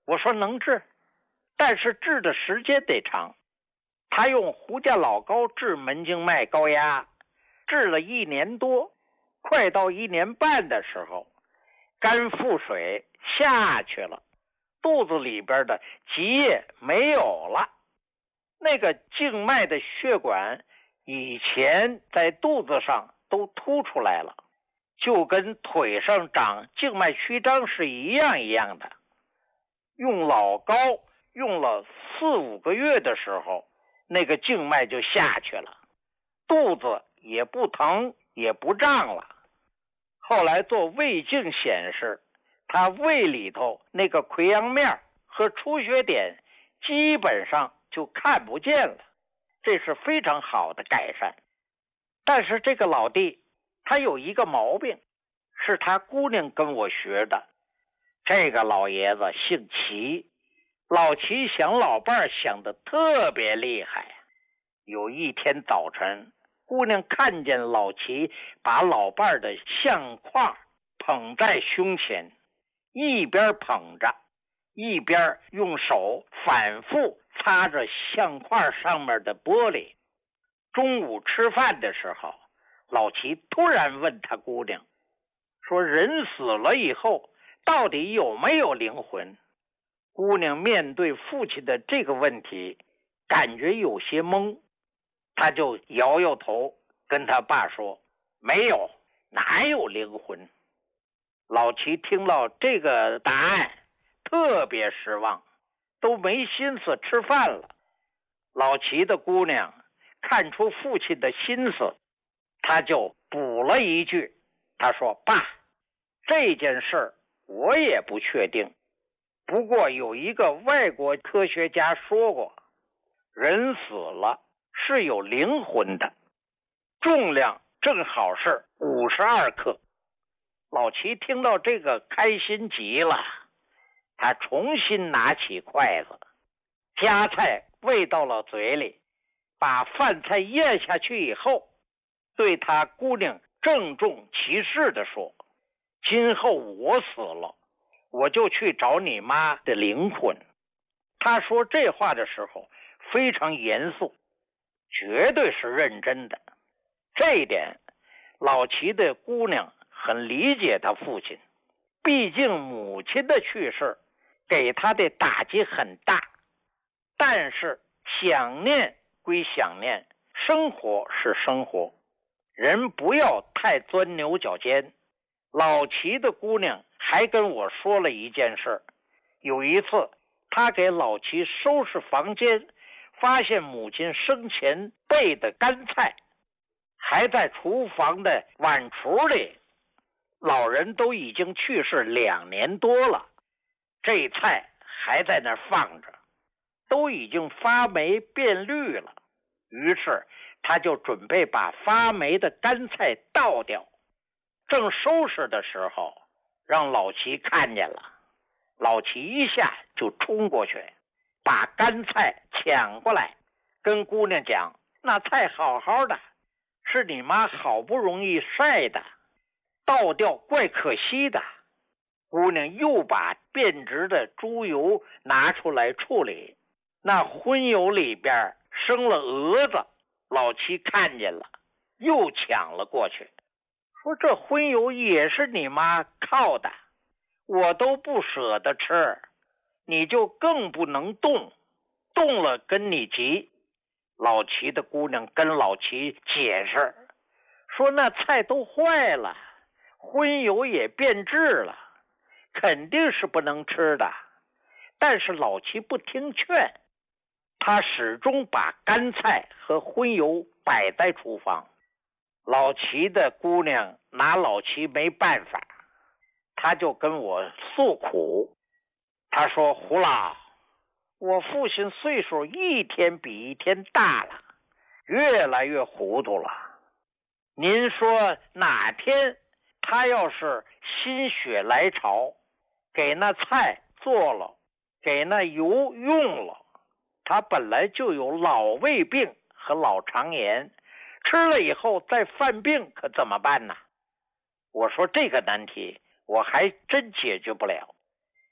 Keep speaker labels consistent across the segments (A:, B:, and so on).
A: 我说能治，但是治的时间得长。他用胡家老膏治门静脉高压，治了1年多，快到1年半的时候，肝腹水下去了，肚子里边的积液没有了。那个静脉的血管以前在肚子上都凸出来了，就跟腿上长静脉曲张是一样的。用老膏用了4、5个月的时候，那个静脉就下去了，肚子也不疼也不胀了。后来做胃镜显示，他胃里头那个溃疡面和出血点基本上就看不见了，这是非常好的改善。但是这个老弟他有一个毛病，是他姑娘跟我学的。这个老爷子姓齐，老齐想老伴儿想得特别厉害。有一天早晨，姑娘看见老齐把老伴儿的相框捧在胸前，一边捧着，一边用手反复擦着相框上面的玻璃。中午吃饭的时候，老齐突然问他姑娘说，人死了以后到底有没有灵魂？姑娘面对父亲的这个问题感觉有些懵，他就摇摇头跟他爸说，没有，哪有灵魂？老齐听到这个答案特别失望，都没心思吃饭了。老齐的姑娘看出父亲的心思，他就补了一句，他说，爸，这件事我也不确定，不过有一个外国科学家说过，人死了是有灵魂的，重量正好是52克。老齐听到这个开心极了，他重新拿起筷子，夹菜喂到了嘴里，把饭菜咽下去以后，对他姑娘郑重其事地说，今后我死了，我就去找你妈的灵魂。他说这话的时候非常严肃，绝对是认真的。这一点老齐的姑娘很理解他父亲，毕竟母亲的去世给他的打击很大，但是想念归想念，生活是生活，人不要太钻牛角尖。老齐的姑娘还跟我说了一件事，有一次她给老齐收拾房间，发现母亲生前备的干菜还在厨房的碗橱里，老人都已经去世2年多了，这菜还在那儿放着，都已经发霉变绿了。于是他就准备把发霉的干菜倒掉，正收拾的时候让老齐看见了。老齐一下就冲过去，把干菜抢过来，跟姑娘讲，那菜好好的，是你妈好不容易晒的，倒掉怪可惜的。姑娘又把变质的猪油拿出来处理，那荤油里边生了蛾子，老齐看见了，又抢了过去，说这荤油也是你妈靠的，我都不舍得吃，你就更不能动，动了跟你急。老齐的姑娘跟老齐解释说，那菜都坏了，荤油也变质了，肯定是不能吃的。但是老齐不听劝，他始终把干菜和荤油摆在厨房。老齐的姑娘拿老齐没办法，他就跟我诉苦，他说，胡老，我父亲岁数一天比一天大了，越来越糊涂了。您说哪天他要是心血来潮，给那菜做了，给那油用了，他本来就有老胃病和老肠炎，吃了以后再犯病可怎么办呢？我说这个难题我还真解决不了，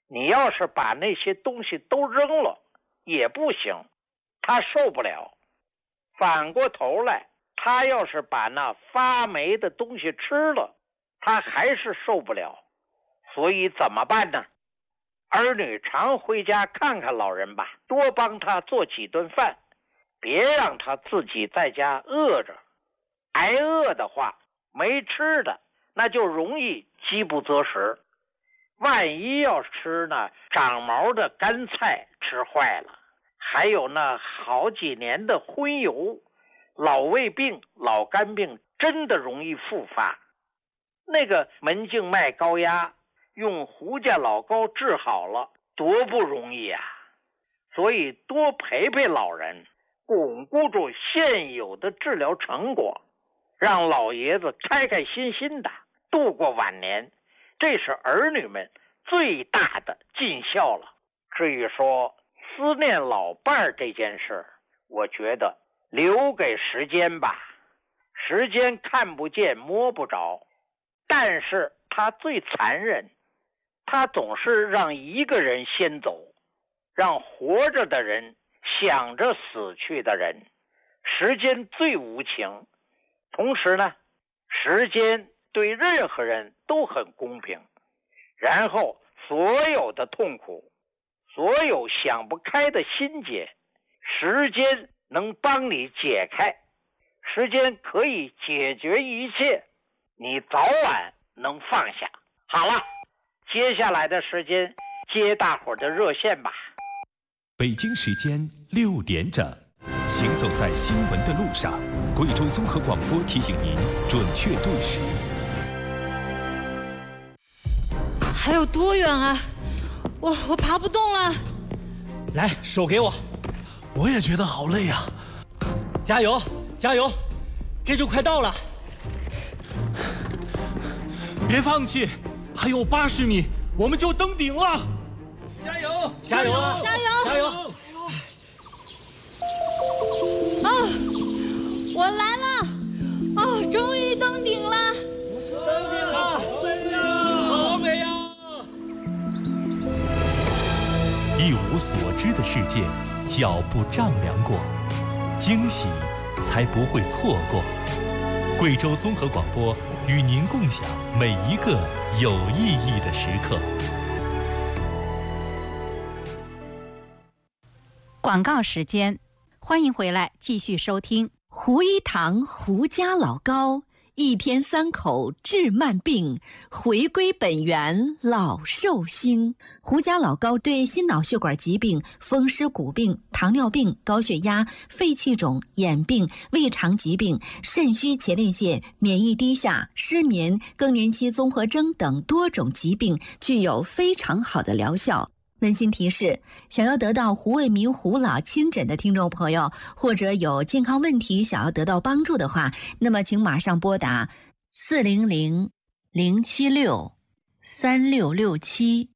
A: 你要是把那些东西都扔了也不行，他受不了。反过头来，他要是把那发霉的东西吃了，他还是受不了。所以怎么办呢？儿女常回家看看老人吧，多帮他做几顿饭，别让他自己在家饿着。挨饿的话，没吃的，那就容易饥不择食。万一要吃那长毛的干菜吃坏了，还有那好几年的荤油，老胃病、老肝病真的容易复发。那个门静脉高压用胡家老膏治好了，多不容易啊！所以多陪陪老人，巩固住现有的治疗成果，让老爷子开开心心的度过晚年，这是儿女们最大的尽孝了。至于说思念老伴儿这件事，我觉得留给时间吧。时间看不见摸不着，但是它最残忍，它总是让一个人先走，让活着的人想着死去的人。时间最无情，同时呢，时间对任何人都很公平。然后所有的痛苦，所有想不开的心结，时间能帮你解开，时间可以解决一切，你早晚能放下。好了，接下来的时间接大伙儿的热线吧。
B: 北京时间6点整，行走在新闻的路上，贵州综合广播提醒您准确对时。
C: 还有多远啊？我爬不动了。
D: 来，手给我。
E: 我也觉得好累啊。
D: 加油，加油，这就快到了。
E: 别放弃，还有80米，我们就登顶了。
D: 加油，加油啊！
C: 加油，
D: 加油！
C: 啊，我来了！哦，终于登顶了！
D: 登顶了！好美呀！
B: 一无所知的世界，脚步丈量过，惊喜才不会错过。贵州综合广播与您共享每一个有意义的时刻。
F: 广告时间，欢迎回来继续收听
G: 胡一堂胡家老膏，一天3口治慢病，回归本源老寿星。胡家老膏对心脑血管疾病、风湿骨病、糖尿病、高血压、肺气肿、眼病、胃肠疾病、肾虚前列腺、免疫低下、失眠、更年期综合征等多种疾病具有非常好的疗效。温馨提示：想要得到胡卫民胡老亲诊的听众朋友，或者有健康问题想要得到帮助的话，那么请马上拨打400-076-3667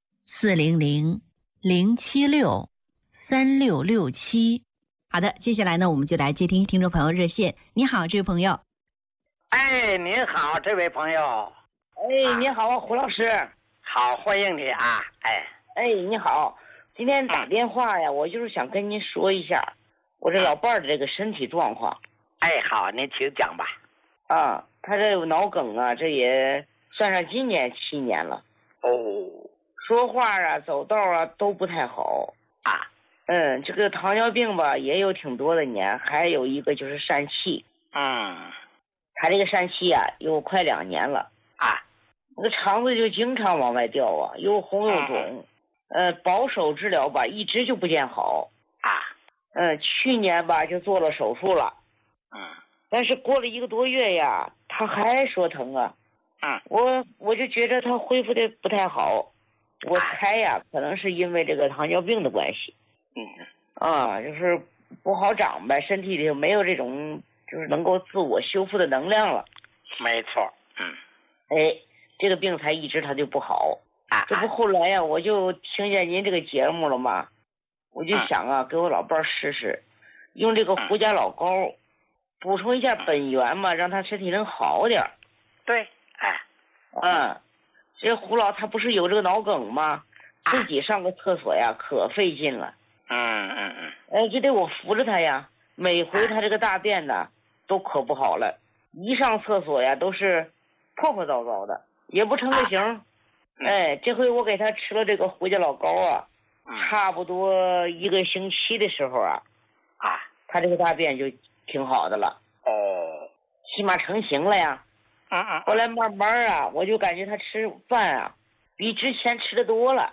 G: 400-076-3667。好的，接下来呢，我们就来接听听众朋友热线。你好，这位朋友。
A: 哎，您好，这位朋友。
H: 哎，你好，胡老师。
A: 好，欢迎你啊！
H: 哎，你好，今天打电话呀，我就是想跟您说一下我这老伴儿的这个身体状况。
A: 哎，好，您请讲吧。
H: 啊，他这脑梗啊，这也算上今年7年了。
A: 哦，
H: 说话啊，走道啊都不太好
A: 啊。
H: 这个糖尿病吧也有挺多的年，还有一个就是疝气。他这个疝气啊有快2年了
A: 啊，
H: 那个肠子就经常往外掉啊，又红又肿。保守治疗吧一直就不见好
A: 啊。
H: 去年吧就做了手术了。但是过了1个多月呀，他还说疼啊。我就觉得他恢复的不太好，我猜呀，可能是因为这个糖尿病的关系。就是不好长呗，身体里没有这种就是能够自我修复的能量了。
A: 没错。
H: 这个病才一直他就不好。这不后来呀，我就听见您这个节目了嘛，我就想啊，给我老伴儿试试，用这个胡家老膏补充一下本源嘛，让他身体能好点。
A: 对。
H: 这胡老他不是有这个脑梗吗？ 自己上个厕所呀，可费劲了。就得我扶着他呀。每回他这个大便呢，都可不好了，一上厕所呀，都是破破糟糟的，也不成个形。这回我给他吃了这个胡家老膏啊，差不多1个星期的时候啊，他这个大便就挺好的了。起码成型了呀。后来慢慢啊，我就感觉他吃饭啊，比之前吃的多了。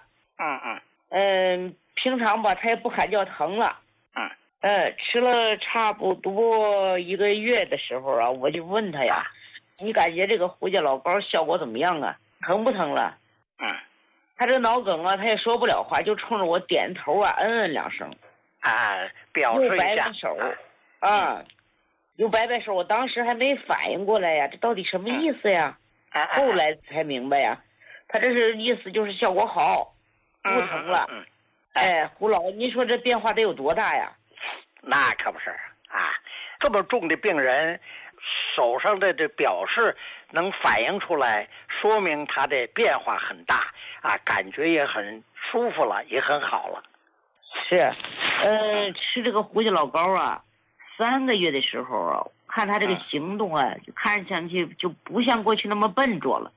H: 平常吧，他也不喊叫疼了。吃了差不多1个月的时候啊，我就问他呀，你感觉这个胡家老膏效果怎么样啊？疼不疼了？他这脑梗啊，他也说不了话，就冲着我点头啊，嗯2声。
A: 表示一下。
H: 又摆摆手。又摆摆手，我当时还没反应过来呀，这到底什么意思呀？后来才明白呀，他这是意思就是效果好，不疼了。胡老，您说这变化得有多大呀？
A: 那可不是啊，这么重的病人，手上的这表示能反映出来，说明他的变化很大啊，感觉也很舒服了，也很好了。
H: 是，吃这个胡家老膏啊，3个月的时候啊，看他这个行动啊，就看上去就不像过去那么笨拙了。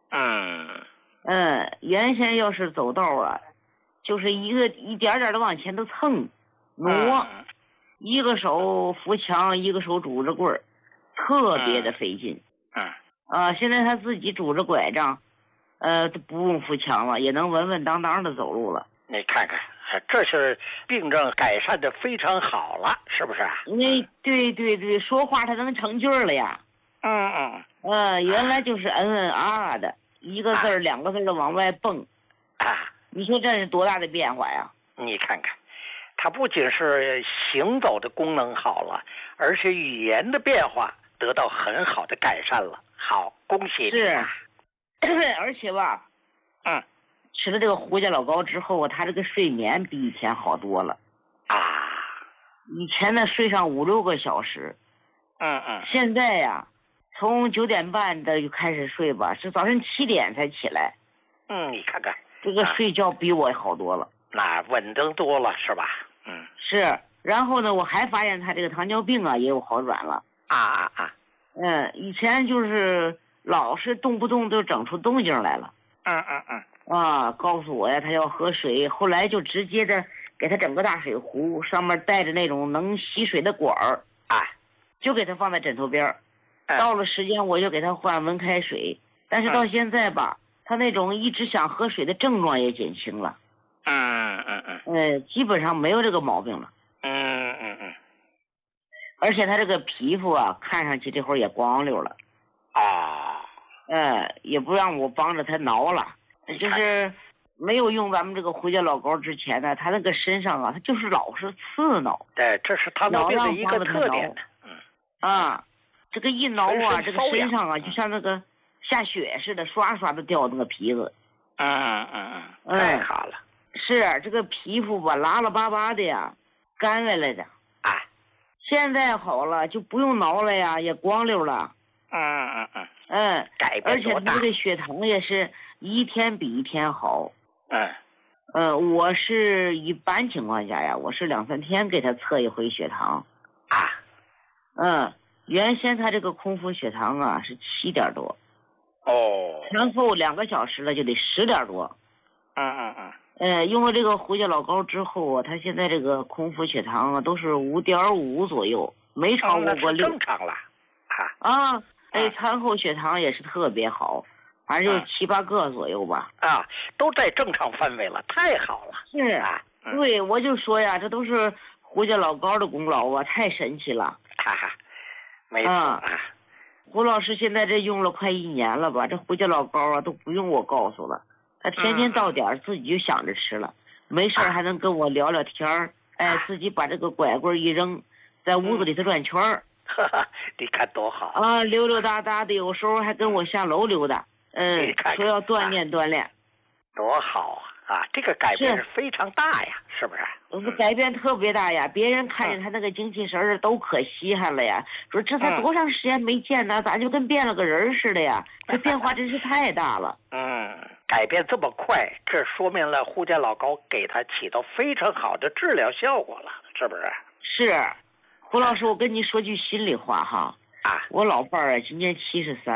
H: 原先要是走道啊，就是一点点的往前头蹭挪，一个手扶墙，一个手拄着棍儿，特别的费劲。现在他自己拄着拐杖，都不用扶墙了，也能稳稳当当的走路了。
A: 你看看，这是病症改善的非常好了，是不是？
H: 对，说话他能成句了呀。原来就是啊的，一个字儿2个字的往外蹦。你说这是多大的变化呀？
A: 你看看，他不仅是行走的功能好了，而且语言的变化得到很好的改善了。好，恭喜你。
H: 是，而且吧，吃了这个胡家老膏之后，他这个睡眠比以前好多了。以前呢睡上5、6个小时。现在呀，从9点半的就开始睡吧，是早晨7点才起来。
A: 你看看，
H: 这个睡觉比我好多了。
A: 那稳当多了，是吧？
H: 是。然后呢，我还发现他这个糖尿病啊也有好转了。以前就是老是动不动就整出动静来了。告诉我呀，他要喝水，后来就直接的给他整个大水壶，上面带着那种能吸水的管儿，就给他放在枕头边儿。到了时间我就给他换温开水，但是到现在吧，他那种一直想喝水的症状也减轻了。基本上没有这个毛病了。而且他这个皮肤啊，看上去这会儿也光溜了。也不让我帮着他挠了，就是没有用咱们这个胡家老膏之前呢，他那个身上啊，他就是老是刺挠。
A: 对，这是糖尿病的一个特点。
H: 这个一挠啊，这个身上啊，就像那个下雪似的，刷刷的掉那个皮子。
A: 太好了。
H: 是这个皮肤吧，拉拉巴巴的呀，干来了的。现在好了，就不用挠了呀，也光溜了。
A: 改变多大。
H: 而且他这个血糖也是一天比一天好。我是一般情况下呀，我是2、3天给他测一回血糖。原先他这个空腹血糖啊是7点多。然后2个小时了就得10点多。用了这个胡家老膏之后啊，他现在这个空腹血糖啊都是5.5左右，没超过6。
A: 正常了。
H: 餐后血糖也是特别好，反正就7、8个左右吧。
A: 都在正常范围了，太好了。
H: 是对，我就说呀，这都是胡家老膏的功劳啊，太神奇了。
A: 没错。
H: 胡老师现在这用了快1年了吧，这胡家老膏啊都不用我告诉了，他天天到点自己就想着吃了，没事还能跟我聊聊天儿。自己把这个拐棍一扔，在屋子里头转圈儿。
A: 你看多好
H: 溜溜达达的，有时候还跟我下楼溜达。说要锻炼锻炼，
A: 多好这个改变是非常大呀，是不是？
H: 改变特别大呀，别人看见他那个精气神儿都可稀罕了呀，说这才多长时间没见呢，咋就跟变了个人似的呀？这变化真是太大了。
A: 改变这么快，这说明了胡家老高给他起到非常好的治疗效果了，是不是？
H: 是，胡老师，我跟你说句心里话哈，我老伴儿今年73。